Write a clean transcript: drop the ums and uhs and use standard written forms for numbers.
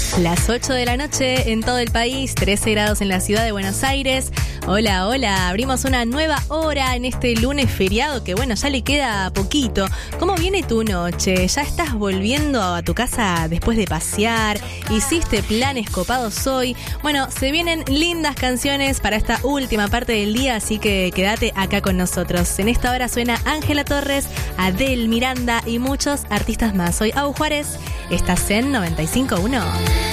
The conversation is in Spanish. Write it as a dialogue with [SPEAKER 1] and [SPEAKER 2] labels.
[SPEAKER 1] Las 8 de la noche en todo el país, 13 grados en la ciudad de Buenos Aires. Hola, hola, abrimos una nueva hora en este lunes feriado que bueno, ya le queda poquito. ¿Cómo viene tu noche? ¿Ya estás volviendo a tu casa después de pasear? ¿Hiciste planes copados hoy? Bueno, se vienen lindas canciones para esta última parte del día, así que quédate acá con nosotros. En esta hora suena Ángela Torres, Adele, Miranda y muchos artistas más. Soy Au Juárez, estás en 95.1.